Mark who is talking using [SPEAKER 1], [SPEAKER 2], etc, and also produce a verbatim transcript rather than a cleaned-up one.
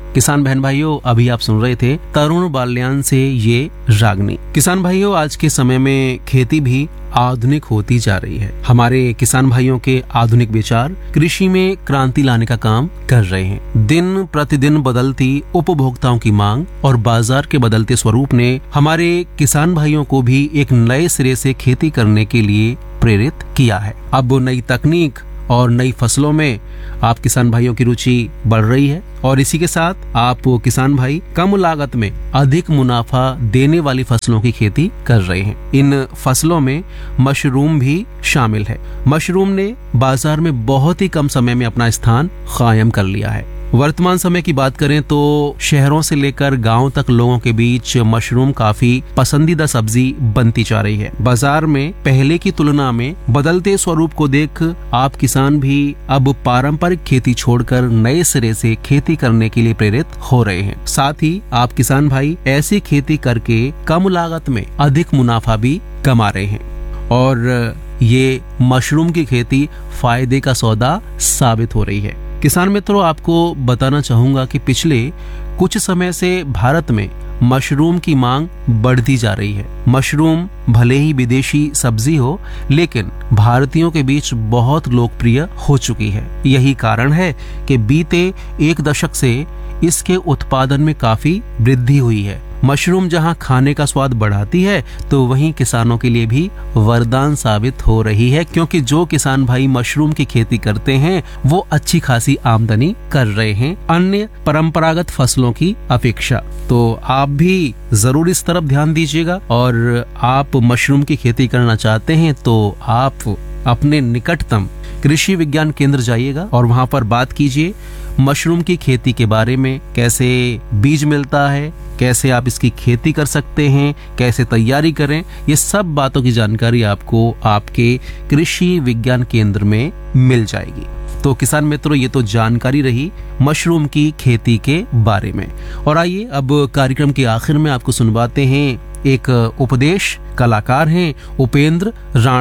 [SPEAKER 1] किसान बहन भाइयों, अभी आप सुन रहे थे तरुण बाल्यान से ये रागनी। किसान भाइयों, आज के समय में खेती भी आधुनिक होती जा रही है। हमारे किसान भाइयों के आधुनिक विचार कृषि में क्रांति लाने का काम कर रहे हैं। दिन प्रतिदिन बदलती उपभोक्ताओं की मांग और बाजार के बदलते स्वरूप ने हमारे किसान भाइयों को भी एक नए सिरे से खेती करने के लिए प्रेरित किया है। अब नई तकनीक और नई फसलों में आप किसान भाइयों की रुचि बढ़ रही है और इसी के साथ आप किसान भाई कम लागत में अधिक मुनाफा देने वाली फसलों की खेती कर रहे हैं। इन फसलों में मशरूम भी शामिल है। मशरूम ने बाजार में बहुत ही कम समय में अपना स्थान कायम कर लिया है। वर्तमान समय की बात करें तो शहरों से लेकर गांव तक लोगों के बीच मशरूम काफी पसंदीदा सब्जी बनती जा रही है। बाजार में पहले की तुलना में बदलते स्वरूप को देख आप किसान भी अब पारंपरिक खेती छोड़कर नए सिरे से खेती करने के लिए प्रेरित हो रहे हैं। साथ ही आप किसान भाई ऐसी खेती करके कम लागत में अधिक मुनाफा भी कमा रहे हैं और ये मशरूम की खेती फायदे का सौदा साबित हो रही है। किसान मित्रों, आपको बताना चाहूंगा कि पिछले कुछ समय से भारत में मशरूम की मांग बढ़ती जा रही है। मशरूम भले ही विदेशी सब्जी हो, लेकिन भारतीयों के बीच बहुत लोकप्रिय हो चुकी है। यही कारण है कि बीते एक दशक से इसके उत्पादन में काफी वृद्धि हुई है। मशरूम जहां खाने का स्वाद बढ़ाती है तो वहीं किसानों के लिए भी वरदान साबित हो रही है, क्योंकि जो किसान भाई मशरूम की खेती करते हैं वो अच्छी खासी आमदनी कर रहे हैं अन्य परंपरागत फसलों की अपेक्षा। तो आप भी जरूर इस तरफ ध्यान दीजिएगा और आप मशरूम की खेती करना चाहते हैं तो आप अपने निकटतम कृषि विज्ञान केंद्र जाइएगा और वहां पर बात कीजिए मशरूम की खेती के बारे में, कैसे बीज मिलता है, कैसे आप इसकी खेती कर सकते हैं, कैसे तैयारी करें। ये सब बातों की जानकारी आपको आपके कृषि विज्ञान केंद्र में मिल जाएगी। तो किसान मित्रों, ये तो जानकारी रही मशरूम की खेती के बारे में। और आइए अब कार्यक्रम के आखिर में आपको सुनवाते हैं एक उपदेश। कलाकार हैं उपेंद्र राणा।